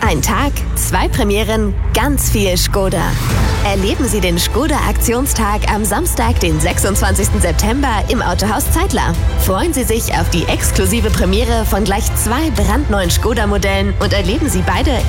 Ein Tag, 2 Premieren, ganz viel Škoda. Erleben Sie den Škoda-Aktionstag am Samstag, den 26. September im Autohaus Zeitler. Freuen Sie sich auf die exklusive Premiere von gleich 2 brandneuen Škoda-Modellen und erleben Sie beide